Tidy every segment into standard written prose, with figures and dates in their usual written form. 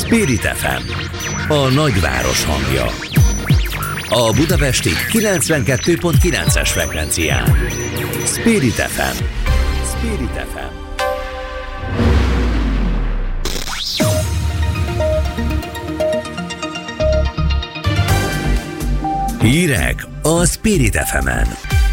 Spirit FM, a nagyváros hangja. A budapesti 92.9-es frekvencián. Spirit FM. Spirit FM. Hírek a Spirit FM-en.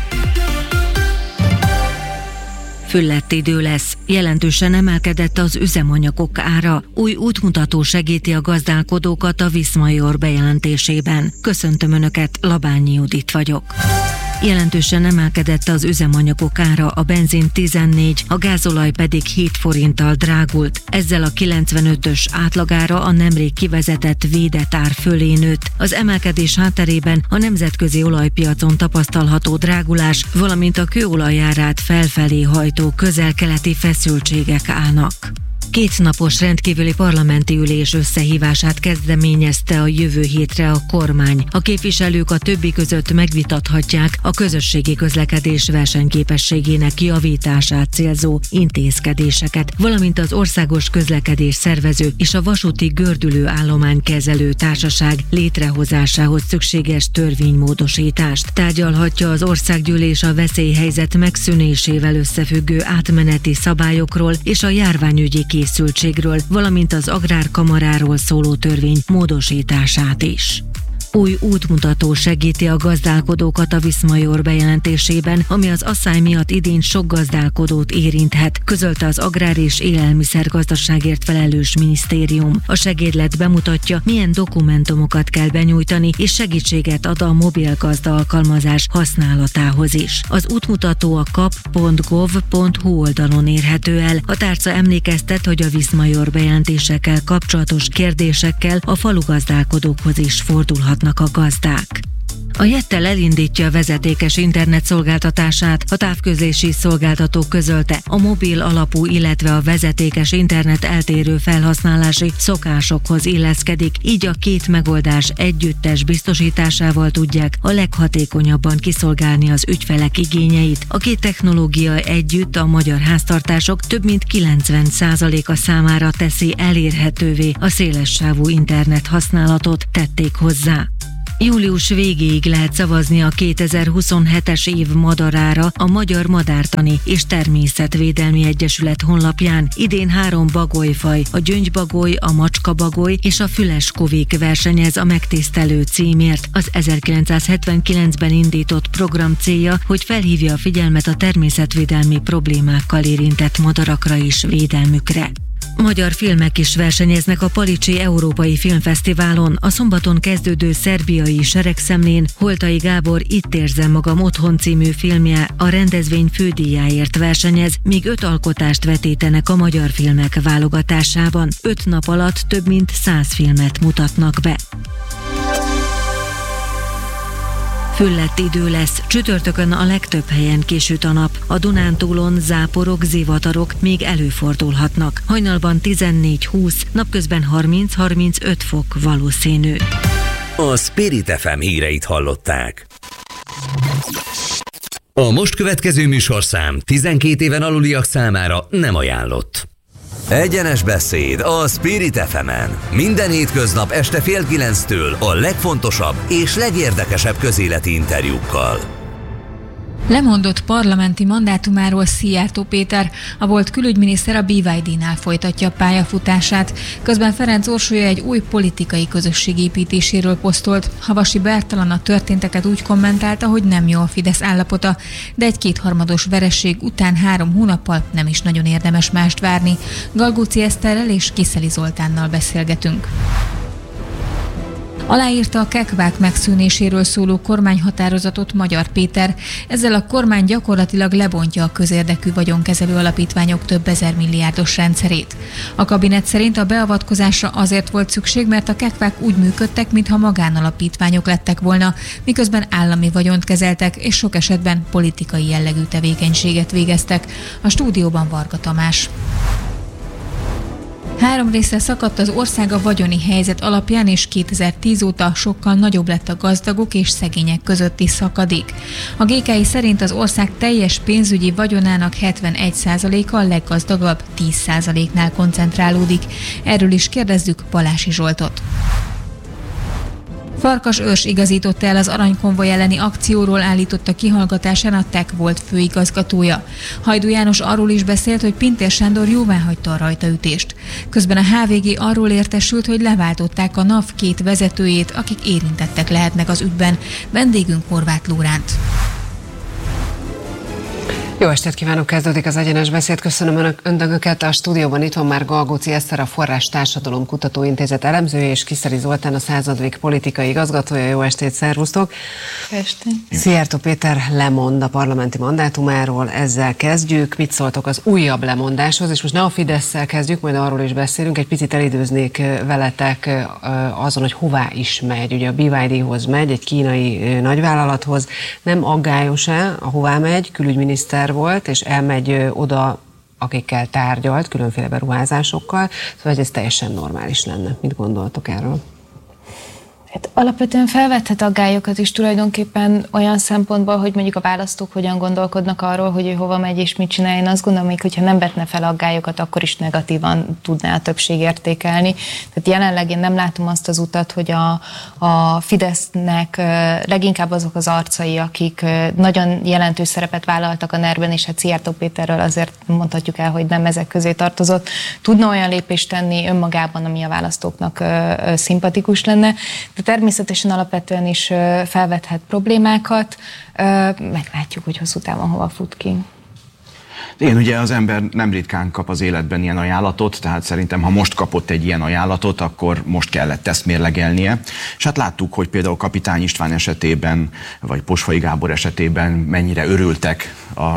Füllett idő lesz, jelentősen emelkedett az üzemanyagok ára. Új útmutató segíti a gazdálkodókat a Viszmajor bejelentésében. Köszöntöm Önöket, Labányi Judit vagyok. Jelentősen emelkedett az üzemanyagok ára, a benzin 14, a gázolaj pedig 7 forinttal drágult. Ezzel a 95-ös átlagára a nemrég kivezetett védett ár fölé nőtt. Az emelkedés hátterében a nemzetközi olajpiacon tapasztalható drágulás, valamint a kőolaj árát felfelé hajtó közel-keleti feszültségek állnak. 2 napos rendkívüli parlamenti ülés összehívását kezdeményezte a jövő hétre a kormány. A képviselők a többi között megvitathatják a közösségi közlekedés versenyképességének javítását célzó intézkedéseket, valamint az Országos Közlekedés Szervező és a Vasúti Gördülő Állománykezelő Társaság létrehozásához szükséges törvénymódosítást. Tárgyalhatja az országgyűlés a veszélyhelyzet megszűnésével összefüggő átmeneti szabályokról és a járványügyi készültségről, valamint az Agrárkamaráról szóló törvény módosítását is. Új útmutató segíti a gazdálkodókat a Viszmajor bejelentésében, ami az asszály miatt idén sok gazdálkodót érinthet, közölte az Agrár- és Élelmiszergazdaságért felelős minisztérium. A segédlet bemutatja, milyen dokumentumokat kell benyújtani, és segítséget ad a mobilgazda alkalmazás használatához is. Az útmutató a kap.gov.hu oldalon érhető el. A tárca emlékeztet, hogy a Viszmajor bejelentésekkel kapcsolatos kérdésekkel a falugazdálkodókhoz is fordulhat a gazdák. A Jettel elindítja a vezetékes internet szolgáltatását, a távközlési szolgáltató közölte. A mobil alapú, illetve a vezetékes internet eltérő felhasználási szokásokhoz illeszkedik, így a 2 megoldás együttes biztosításával tudják a leghatékonyabban kiszolgálni az ügyfelek igényeit. A 2 technológia együtt a magyar háztartások több mint 90%-a számára teszi elérhetővé a szélessávú internet használatot, tették hozzá. Július végéig lehet szavazni a 2027-es év madarára a Magyar Madártani és Természetvédelmi Egyesület honlapján. Idén 3 bagolyfaj, a gyöngybagoly, a macskabagoly és a füleskovik versenyez a megtisztelő címért. Az 1979-ben indított program célja, hogy felhívja a figyelmet a természetvédelmi problémákkal érintett madarakra és védelmükre. Magyar filmek is versenyeznek a Palicsi Európai Filmfesztiválon. A szombaton kezdődő szerbiai seregszemlén Holtai Gábor Itt érzem magam otthon című filmje a rendezvény fődíjáért versenyez, míg 5 alkotást vetítenek a magyar filmek válogatásában. 5 nap alatt több mint 100 filmet mutatnak be. Füllett idő lesz, csütörtökön a legtöbb helyen kisüt a nap. A Dunántúlon záporok, zivatarok még előfordulhatnak. Hajnalban 14-20, napközben 30-35 fok valószínű. A Spirit FM híreit hallották. A most következő műsorszám 12 éven aluliak számára nem ajánlott. Egyenes beszéd a Spirit FM-en. Minden hétköznap este 8:30 a legfontosabb és legérdekesebb közéleti interjúkkal. Lemondott parlamenti mandátumáról Szijjártó Péter, a volt külügyminiszter a BYD-nál folytatja a pályafutását. Közben Ferenc Orsolya egy új politikai közösség építéséről posztolt. Havasi Bertalan a történteket úgy kommentálta, hogy nem jó a Fidesz állapota, de egy 2/3 vereség után 3 hónappal nem is nagyon érdemes mást várni. Galgóci Eszterrel és Kiszeli Zoltánnal beszélgetünk. Aláírta a kekvák megszűnéséről szóló kormányhatározatot Magyar Péter. Ezzel a kormány gyakorlatilag lebontja a közérdekű vagyonkezelő alapítványok több ezer milliárdos rendszerét. A kabinet szerint a beavatkozásra azért volt szükség, mert a kekvák úgy működtek, mintha magánalapítványok lettek volna, miközben állami vagyont kezeltek, és sok esetben politikai jellegű tevékenységet végeztek. A stúdióban Varga Tamás. 3 részre szakadt az ország a vagyoni helyzet alapján, és 2010 óta sokkal nagyobb lett a gazdagok és szegények közötti szakadék. A GKI szerint az ország teljes pénzügyi vagyonának 71%-a a leggazdagabb 10%-nál koncentrálódik. Erről is kérdezzük Balási Zsoltot. Farkas Őrs igazította el az aranykonvoj elleni akcióról állította kihallgatásán a TEK volt főigazgatója. Hajdú János arról is beszélt, hogy Pintér Sándor jóváhagyta a rajtaütést. Közben a HVG arról értesült, hogy leváltották a NAV 2 vezetőjét, akik érintettek lehetnek az ügyben. Vendégünk Horváth Lóránt. Jó estét kívánok, kezdődik az Egyenes Beszéd. Köszönöm Önöket. A stúdióban itt van már Galgóci Eszter, a Forrás Társadalom Kutatóintézet elemzője, és Kiszeli Zoltán, a Századvég politikai igazgatója. Jó estét, szervusztok! Jó estét! Szijjártó Péter lemond a parlamenti mandátumáról, ezzel kezdjük. Mit szóltok az újabb lemondáshoz? És most ne a Fidesszel kezdjük, majd arról is beszélünk. Egy picit elidőznék veletek azon, hogy hová is megy. Ugye a BYD-hoz megy, egy kínai nagyvállalathoz. Nem aggályos-e, ahová megy? Külügyminiszter volt, és elmegy oda, akikkel tárgyalt, különféle beruházásokkal, szóval ez teljesen normális lenne. Mit gondoltok erről? Hát alapvetően felvethet aggályokat is tulajdonképpen olyan szempontból, hogy mondjuk a választók hogyan gondolkodnak arról, hogy ő hova megy és mit csinál. Én azt gondolom, hogy hogyha nem vetne fel aggályokat, akkor is negatívan tudná a többség értékelni. Tehát jelenleg én nem látom azt az utat, hogy a Fidesznek leginkább azok az arcai, akik nagyon jelentős szerepet vállaltak a NER-ben, és hát Szijjártó Péterről azért mondhatjuk el, hogy nem ezek közé tartozott, tudna olyan lépést tenni önmagában, ami a választóknak szimpatikus lenne. De természetesen alapvetően is felvethet problémákat, meglátjuk, hogy hosszú távon hova fut ki. Én ugye az ember nem ritkán kap az életben ilyen ajánlatot, tehát szerintem, ha most kapott egy ilyen ajánlatot, akkor most kellett ezt mérlegelnie. És hát láttuk, hogy például Kapitány István esetében, vagy Posfai Gábor esetében mennyire örültek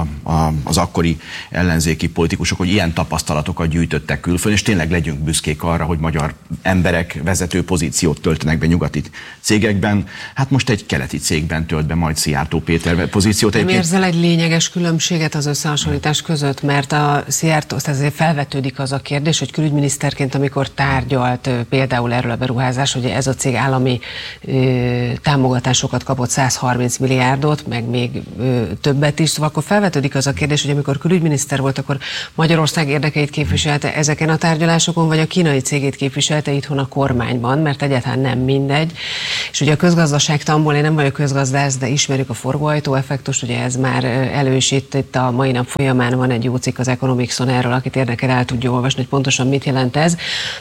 az akkori ellenzéki politikusok, hogy ilyen tapasztalatokat gyűjtöttek külföldön, és tényleg legyünk büszkék arra, hogy magyar emberek vezető pozíciót töltenek be nyugati cégekben. Hát most egy keleti cégben tölt be majd Szijjártó Péter pozíciót. Nem érzel egy lényeges különbséget az összehasonlítás között, mert a Szijjártó, azért felvetődik az a kérdés, hogy külügyminiszterként, amikor tárgyalt például erről a beruházás, hogy ez a cég állami támogatásokat kapott, 130 milliárdot, meg még többet is, szóval akkor felvetődik az a kérdés, hogy amikor külügyminiszter volt, akkor Magyarország érdekeit képviselte ezeken a tárgyalásokon, vagy a kínai cégét képviselte itthon a kormányban, mert egyáltalán nem mindegy. És ugye a közgazdaságtanból, én nem vagyok közgazdász, de ismerjük a forgóajtó effektust, ugye ez már elősít, itt a mai nap folyamán van egy jó cikk az Economicson erről, akit érdekel, el tudja olvasni, hogy pontosan mit jelent ez.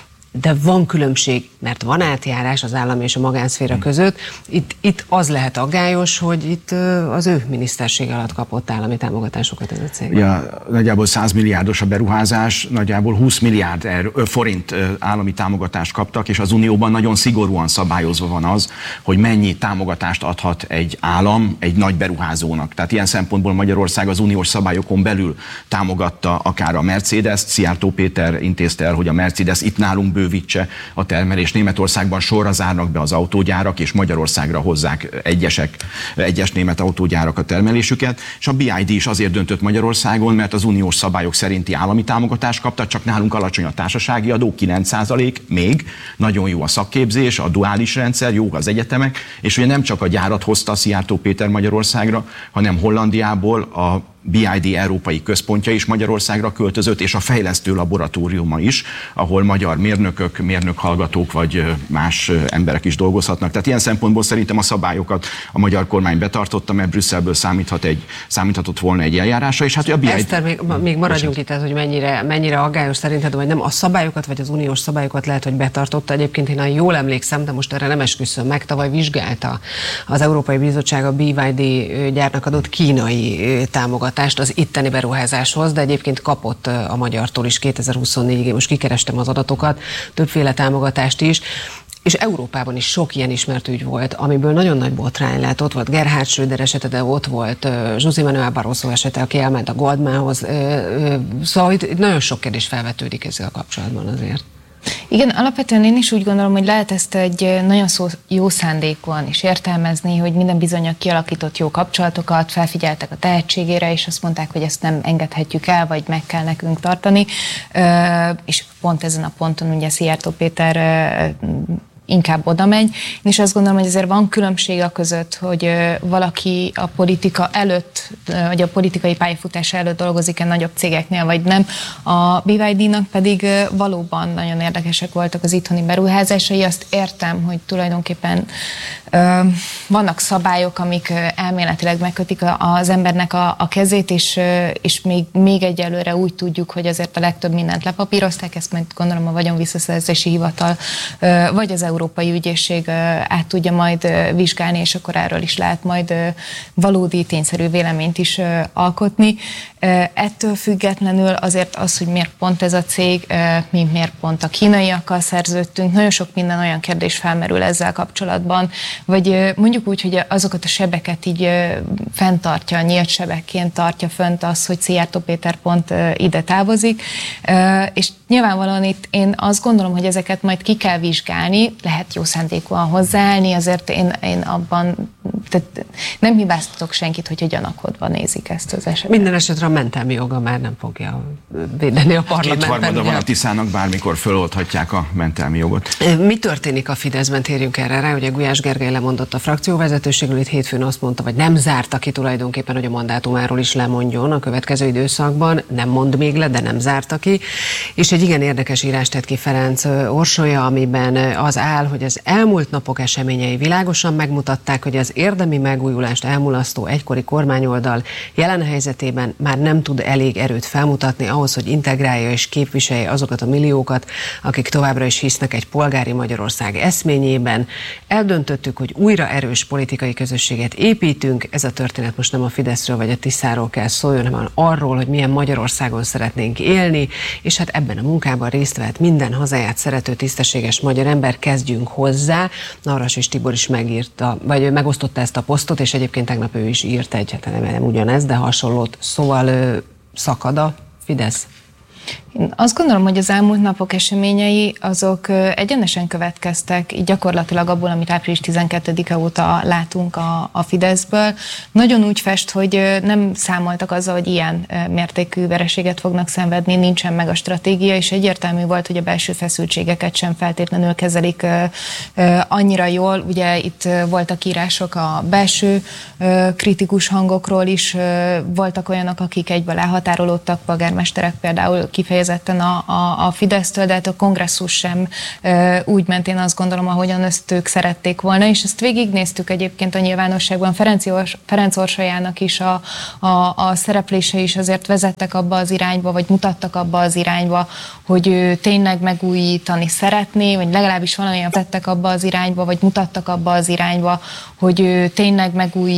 De van különbség, mert van átjárás az állam és a magánszféra között. Itt az lehet aggályos, hogy itt az ő miniszterség alatt kapott állami támogatásokat ez a cég. Ja, nagyjából 100 milliárdos a beruházás, nagyjából 20 milliárd forint állami támogatást kaptak, és az Unióban nagyon szigorúan szabályozva van az, hogy mennyi támogatást adhat egy állam egy nagy beruházónak. Tehát ilyen szempontból Magyarország az uniós szabályokon belül támogatta akár a Mercedes-t. Szijjártó Péter intézte el, hogy a Mercedes itt nálunk bővítse a termelés. Németországban sorra zárnak be az autógyárak, és Magyarországra hozzák egyes német autógyárak a termelésüket, és a BYD is azért döntött Magyarországon, mert az uniós szabályok szerinti állami támogatást kaptak, csak nálunk alacsony a társasági adó, 9% még, nagyon jó a szakképzés, a duális rendszer, jó az egyetemek, és ugye nem csak a gyárat hozta Szijjártó Péter Magyarországra, hanem Hollandiából a BYD európai központja is Magyarországra költözött, és a fejlesztő laboratóriuma is, ahol magyar mérnökök, mérnökhallgatók vagy más emberek is dolgozhatnak. Tehát ilyen szempontból szerintem a szabályokat a magyar kormány betartotta, mert Brüsszelből számíthatott volna egy eljárásra, és hát a BYD... Eszter, még maradjunk itt, hogy mennyire aggályos szerinted, vagy nem a szabályokat, vagy az uniós szabályokat lehet, hogy betartotta. Egyébként én jól emlékszem, de most erre nem esküszöm meg, tavaly vizsgálta az Európai Bizottság a BYD gyárnak adott kínai támogatást az itteni beruházáshoz, de egyébként kapott a magyartól is 2024-ig, most kikerestem az adatokat, többféle támogatást is, és Európában is sok ilyen ismert ügy volt, amiből nagyon nagy botrány lett. Ott volt Gerhard Schröder esete, de ott volt José Manuel Barroso esete, aki elment a Goldmanhoz. Szóval itt nagyon sok kérdés felvetődik ezzel a kapcsolatban azért. Igen, alapvetően én is úgy gondolom, hogy lehet ezt egy nagyon jó szándékúan is értelmezni, hogy minden bizonnyal kialakított jó kapcsolatokat, felfigyeltek a tehetségére, és azt mondták, hogy ezt nem engedhetjük el, vagy meg kell nekünk tartani. És pont ezen a ponton ugye Szijjártó Péter inkább oda megy. Én is azt gondolom, hogy azért van különbség a között, hogy valaki a politika előtt, vagy a politikai pályafutása előtt dolgozik-e nagyobb cégeknél, vagy nem. A BYD-nak pedig valóban nagyon érdekesek voltak az itthoni beruházásai. Azt értem, hogy tulajdonképpen vannak szabályok, amik elméletileg megkötik az embernek a kezét, és még egyelőre úgy tudjuk, hogy azért a legtöbb mindent lepapírozták, ezt majd gondolom a Vagyonvisszaszerzési Hivatal, vagy az Európai Ügyészség át tudja majd vizsgálni, és akkor erről is lehet majd valódi, tényszerű véleményt is alkotni. Ettől függetlenül azért az, hogy miért pont ez a cég, mi miért pont a kínaiakkal szerződtünk, nagyon sok minden olyan kérdés felmerül ezzel kapcsolatban, vagy mondjuk úgy, hogy azokat a sebeket így fenntartja, nyílt sebekként tartja fönt az, hogy Szijjártó Péter pont ide távozik, és nyilvánvalóan itt én azt gondolom, hogy ezeket majd ki kell vizsgálni, lehet jó szándékúan hozzáállni, azért én abban tehát nem hibáztatok senkit, hogyha gyanakodva nézik ezt az esetet. Minden esetre a mentelmi joga már nem fogja védeni a parlamentben. Kétharmada van a Tiszának, bármikor föloldhatják a mentelmi jogot. Mi történik a Fideszben? Térjünk erre rá. Ugye Gulyás Gergely lemondott a frakcióvezetőségről, itt hétfőn azt mondta, vagy nem zárta ki tulajdonképpen, hogy a mandátumáról is lemondjon a következő időszakban. Nem mond még le, de nem zárta ki. És egy igen érdekes írást tett ki Ferenc Orsolya, amiben az áll, hogy az elmúlt napok eseményei világosan megmutatták, hogy az érdemi megújulást elmulasztó egykori kormányoldal jelen helyzetében már nem tud elég erőt felmutatni ahhoz, hogy integrálja és képviselje azokat a milliókat, akik továbbra is hisznek egy polgári Magyarország eszményében. Eldöntöttük, hogy újra erős politikai közösséget építünk. Ez a történet most nem a Fideszről vagy a Tiszáról kell szóljon, hanem arról, hogy milyen Magyarországon szeretnénk élni, és hát ebben a munkában részt vehet minden hazáját szerető tisztességes magyar ember, kezdjünk hozzá. Navracsis Tibor is megírta, vagy megosztotta ezt a posztot, és egyébként tegnap ő is írt egy, hát nem ugyanez, de hasonlót. Szóval szakad a Fidesz? Én azt gondolom, hogy az elmúlt napok eseményei azok egyenesen következtek, így gyakorlatilag abból, amit április 12-e óta látunk a Fideszből. Nagyon úgy fest, hogy nem számoltak azzal, hogy ilyen mértékű vereséget fognak szenvedni, nincsen meg a stratégia, és egyértelmű volt, hogy a belső feszültségeket sem feltétlenül kezelik annyira jól. Ugye itt voltak írások a belső kritikus hangokról is, voltak olyanok, akik egyből elhatárolódtak, polgármesterek például kifejezetten a Fidesztől, de hát a kongresszus sem úgy ment, én azt gondolom, ahogyan ezt ők szerették volna, és ezt végignéztük egyébként a nyilvánosságban. Ferenc Orsolyának is a szereplése is azért vezettek abba az irányba, vagy mutattak abba az irányba, hogy ő tényleg megújítani szeretné, vagy legalábbis valamilyen vezettek abba az irányba, vagy mutattak abba az irányba, hogy ő tényleg megújítani